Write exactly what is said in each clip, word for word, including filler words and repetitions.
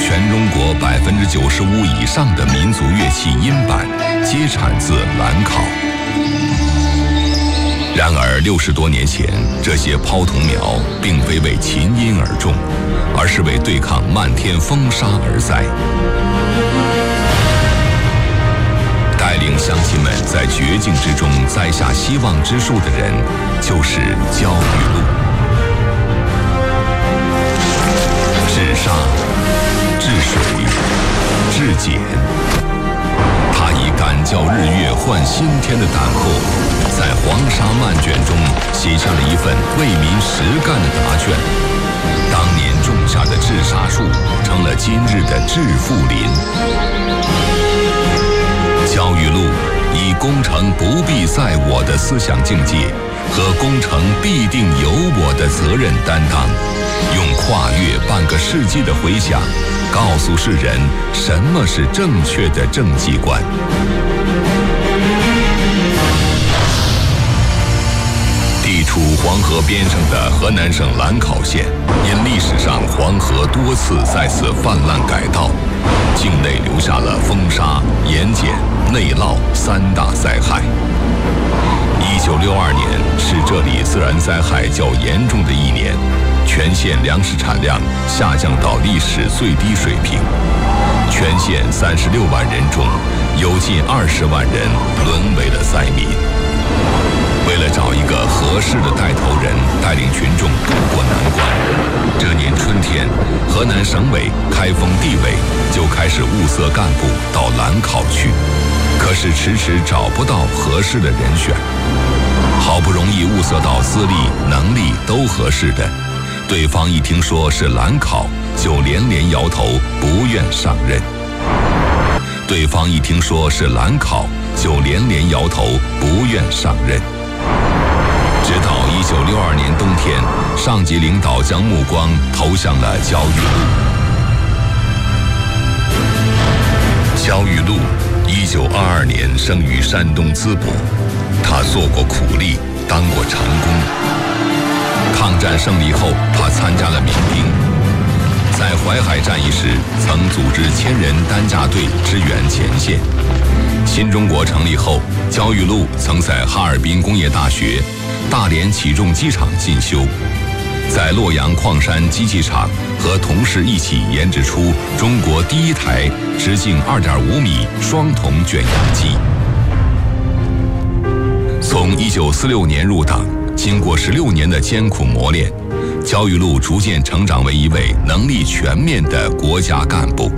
全中国百分之九十五以上的民族乐器音板皆产自兰考。然而六十多年前，这些抛桐苗并非为琴音而种，而是为对抗漫天风沙而栽。带领乡亲们在绝境之中栽下希望之树的人，就是焦裕禄。治沙、治水、治碱，他以敢教日月换新天的胆魄，在黄沙漫卷中写下了一份为民实干的答卷。当年种下的治沙树，成了今日的治富林。焦裕禄以工程不必在我的思想境界和工程必定有我的责任担当，用跨越半个世纪的回响，告诉世人什么是正确的政绩观。地处黄河边上的河南省兰考县，因历史上黄河多次再次泛滥改道，境内留下了风沙、盐碱、内涝三大灾害。一九六二年是这里自然灾害较严重的一年，全县粮食产量下降到历史最低水平，全县三十六万人中，有近二十万人沦为了灾民。为了找一个合适的带头人，带领群众渡过难关，这年春天，河南省委开封地委就开始物色干部到兰考去，可是迟迟找不到合适的人选。好不容易物色到资历、能力都合适的，对方一听说是兰考，就连连摇头，不愿上任。对方一听说是兰考，就连连摇头，不愿上任。直到一九六二年冬天，上级领导将目光投向了焦裕禄。焦裕禄一九二二年生于山东淄博，他做过苦力，当过长工。抗战胜利后，他参加了民兵，在淮海战役时曾组织千人担架队支援前线。新中国成立后，焦裕禄曾在哈尔滨工业大学、大连起重机厂进修，在洛阳矿山机器厂和同事一起研制出中国第一台直径二点五米双筒卷扬机。从一九四六年入党，经过十六年的艰苦磨练，焦裕禄逐渐成长为一位能力全面的国家干部。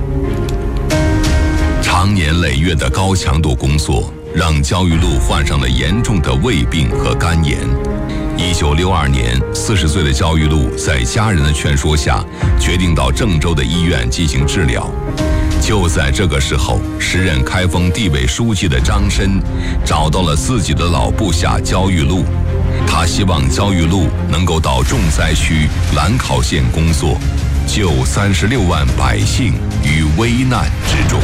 长年累月的高强度工作，让焦裕禄患上了严重的胃病和肝炎。一九六二年，四十岁的焦裕禄在家人的劝说下，决定到郑州的医院进行治疗。就在这个时候，时任开封地委书记的张申找到了自己的老部下焦裕禄，他希望焦裕禄能够到重灾区兰考县工作，救三十六万百姓于危难之中。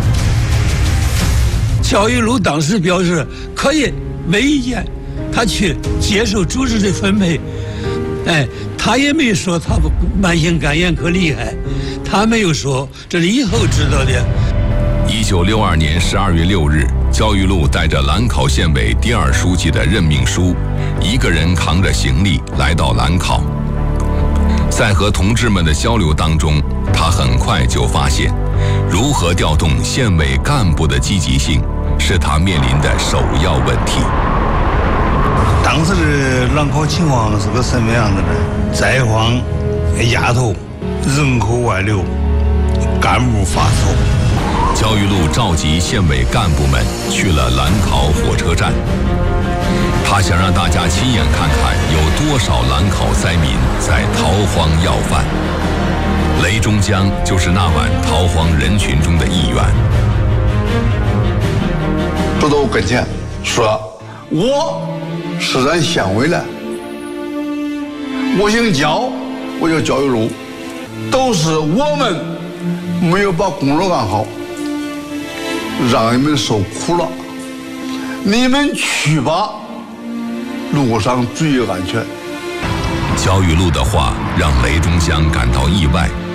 焦裕禄当时表示可以，没意见，他去接受组织的分配。哎，他也没说他慢性肝炎可厉害，他没有说，这是以后知道的。 一九六二年十二月六日，焦裕禄带着兰考县委第二书记的任命书，一个人扛着行李来到兰考。在和同志们的交流当中，他很快就发现，如何调动县委干部的积极性，是他面临的首要问题。 当时的兰考情况是个什么样子的？灾荒、压头、人口外流、干部发愁。 焦裕禄召集县委干部们去了兰考火车站，他想让大家亲眼看看有多少兰考灾民在逃荒要饭。雷中江就是那晚逃荒人群中的一员。 走到我跟前说：“我是咱县委的，我姓焦，我叫焦裕禄，都是我们没有把工作干好，让你们受苦了。你们去吧，路上注意安全。” 焦裕禄的话让雷中江感到意外。